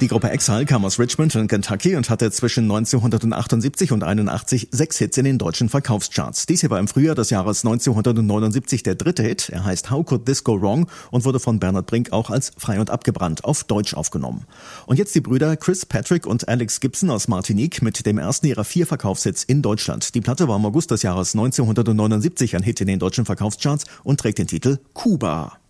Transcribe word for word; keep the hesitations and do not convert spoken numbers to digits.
Die Gruppe Exile kam aus Richmond in Kentucky und hatte zwischen neunzehnhundertachtundsiebzig und einundachtzig sechs Hits in den deutschen Verkaufscharts. Dies hier war im Frühjahr des Jahres neunzehnhundertneunundsiebzig der dritte Hit. Er heißt How Could This Go Wrong und wurde von Bernhard Brink auch als Frei und abgebrannt auf Deutsch aufgenommen. Und jetzt die Brüder Chris Patrick und Alex Gibson aus Martinique mit dem ersten ihrer vier Verkaufshits in Deutschland. Die Platte war im August des Jahres neunzehnhundertneunundsiebzig ein Hit in den deutschen Verkaufscharts und trägt den Titel Kuba.